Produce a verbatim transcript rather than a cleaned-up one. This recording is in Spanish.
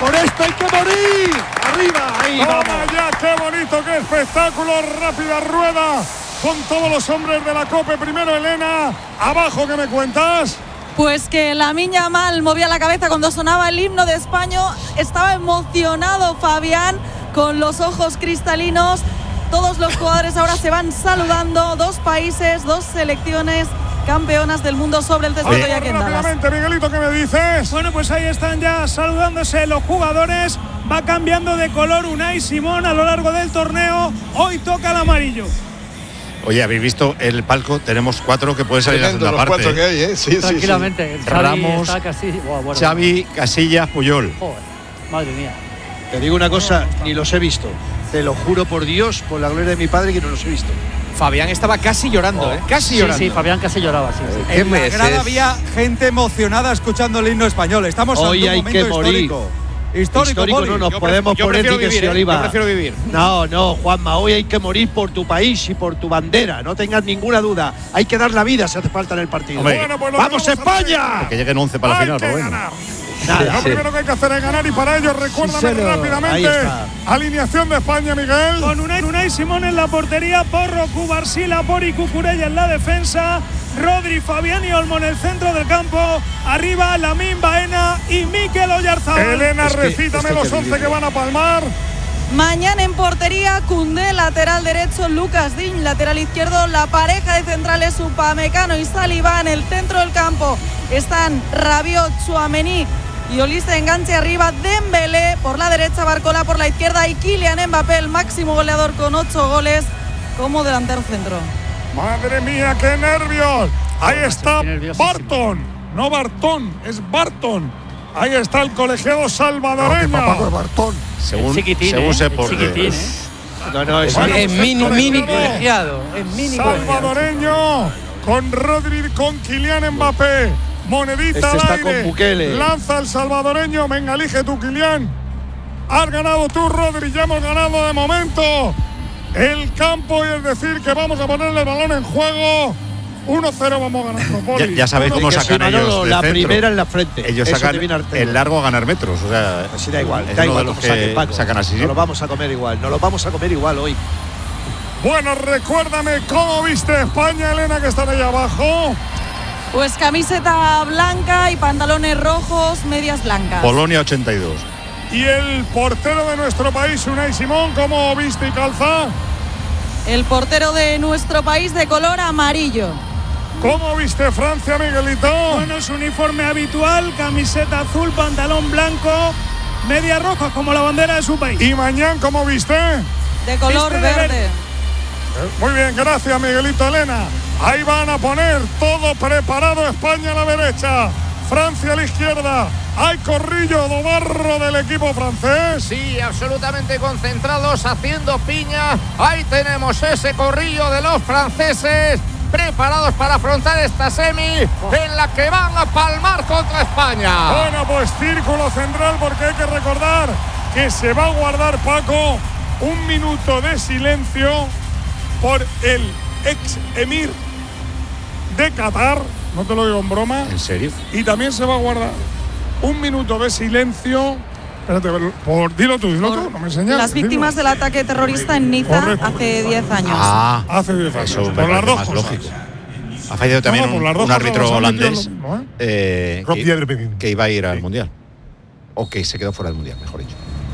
Por esto hay que morir. Arriba, ahí Toma vamos. ya, qué bonito, qué espectáculo. Rápida rueda con todos los hombres de la COPE. Primero Elena, abajo, ¿qué me cuentas? Pues que Lamine Yamal movía la cabeza cuando sonaba el himno de España. Estaba emocionado Fabián, con los ojos cristalinos. Todos los jugadores ahora se van saludando. Dos países, dos selecciones campeonas del mundo sobre el césped y aquí en Dallas. Rápidamente, Miguelito, ¿qué me dices? Bueno, pues ahí están ya saludándose los jugadores. Va cambiando de color Unai Simón a lo largo del torneo. Hoy toca el amarillo. Oye, ¿habéis visto el palco? Tenemos cuatro que pueden salir en la segunda los parte. cuatro que hay, ¿eh? Sí, Tranquilamente. sí, sí. Xavi Ramos, está casi, buah, bueno, Xavi, Casillas, Puyol. joder, madre mía. Te digo una cosa, ni los he visto. Te lo juro por Dios, por la gloria de mi padre, que no los he visto. Fabián estaba casi llorando, Oh. ¿eh? Casi Sí, llorando. sí, Fabián casi lloraba, sí. sí. ¿Qué En la meses? grada había gente emocionada escuchando el himno español. Estamos Hoy ante un hay momento que morir. histórico. Histórico, Histórico Poli. no nos Yo podemos pref- yo poner prefiero ni que vivir, si ¿eh? Oliva. Yo prefiero vivir. No, no, Juanma, hoy hay que morir por tu país y por tu bandera. No tengas ninguna duda. Hay que dar la vida si hace falta en el partido. Hombre, Bueno, pues lo ¡Vamos, tenemos a España! Que lleguen once para la Hay final, que pero bueno. ganar. Nada. Lo primero que hay que hacer es ganar y para ello recuérdame Sí, señor. Ahí rápidamente está. alineación de España, Miguel. Con Unai, Unai Simón en la portería, Porro, Cubarsila, Pori, Cucurella en la defensa, Rodri, Fabián y Olmo en el centro del campo, arriba Lamine Baena y Mikel Oyarzabal. Elena, Es que recítame esto hay los que once que vivirlo. van a palmar. Mañana en portería, Koundé, lateral derecho, Lucas Digne, lateral izquierdo. La pareja de centrales, Upamecano y Saliba. En el centro del campo están Rabiot, Tchouaméni y Olise enganche arriba. Dembélé por la derecha, Barcola por la izquierda y Kylian Mbappé, el máximo goleador con ocho goles como delantero centro. Madre mía, qué nervios. Ahí está estoy nerviosísimo. Barton. No Bartón, es Barton. Ahí está el colegiado salvadoreño. Bartón. Según, Chiquitín, según ¿eh? se El porque chiquitín, ¿eh? No, no, es, Bueno, Es pues mini, el mini colegiado colegiado. Es mini colegiado. salvadoreño con Rodri, con Kylian Mbappé. Monedita Este al está aire. con Bukele. Lanza el salvadoreño. Venga, elige tú, Kylian. Has ganado tú, Rodri. Ya hemos ganado de momento el campo, y es decir que vamos a ponerle el balón en juego. uno cero vamos ganando, Poli. Ya, ya sabéis cómo que sacan si Manolo, ellos de la centro. primera en la frente. Ellos Eso sacan te viene Arteta. el largo a ganar metros. O sea, Pues sí, da igual, es da uno igual de los cómo saquen, que Paco. sacan así. Nos lo vamos a comer igual, nos lo vamos a comer igual hoy. Bueno, recuérdame cómo viste España, Elena, que están ahí abajo. Pues camiseta blanca y pantalones rojos, medias blancas. Polonia ochenta y dos. Y el portero de nuestro país, Unai Simón, ¿cómo viste y calza? El portero de nuestro país de color amarillo. ¿Cómo viste Francia, Miguelito? Bueno, su uniforme habitual, camiseta azul, pantalón blanco, medias rojas como la bandera de su país. ¿Y mañana cómo viste? De color Viste de verde. verde. Muy bien, gracias, Miguelito, Elena. Ahí van a poner todo preparado. España a la derecha, Francia a la izquierda. Hay corrillo do barro del equipo francés. Sí, absolutamente concentrados, haciendo piña. Ahí tenemos ese corrillo de los franceses, preparados para afrontar esta semi en la que van a palmar contra España. Bueno, pues círculo central, porque hay que recordar que se va a guardar, Paco, un minuto de silencio por el ex emir de Qatar. No te lo digo en broma. ¿En serio? Y también se va a guardar un minuto de silencio. Espérate, por, dilo tú, dilo tú, no me enseñas. Las víctimas del ataque terrorista en Niza Correcto. hace diez años. Ah, Hace diez años. eso me por las parece dos más cosas. lógico. Ha fallecido también No, no, por un, las dos un cosas árbitro nos han metido holandés lo mismo, ¿eh? eh, Rob que, Dierbegin. que iba a ir al Mundial. O que se quedó fuera del Mundial, mejor dicho.